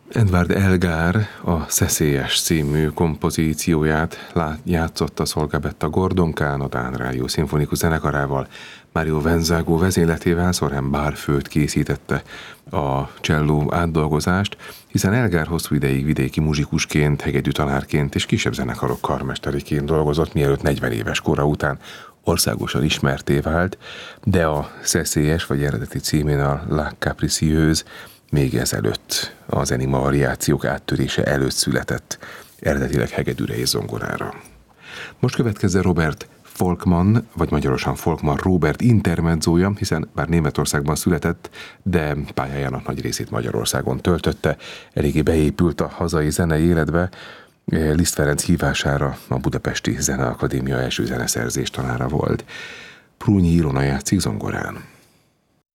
Edward Elgar a Szeszélyes című kompozícióját játszotta Szolgabetta Gordonkán a Dán Rádió Szimfonikus Zenekarával. Mario Venzago vezényletével Soren Barfoed készítette a cselló átdolgozást, hiszen Elgar hosszú ideig vidéki muzsikusként, hegedű tanárként és kisebb zenekarok karmesteriként dolgozott, mielőtt 40 éves kora után országosan ismertté vált, de a Szeszélyes, vagy eredeti címén a La Capricieuse még ezelőtt, az Enigma variációk áttörése előtt született, eredetileg hegedűre és zongorára. Most következzen Robert Volkmann, vagy magyarosan Volkmann Robert intermedzója, hiszen bár Németországban született, de pályájának nagy részét Magyarországon töltötte, eléggé beépült a hazai zenei életbe. Liszt Ferenc hívására a Budapesti Zeneakadémia első zeneszerzés tanára volt. Prúnyi Ilona játszik zongorán.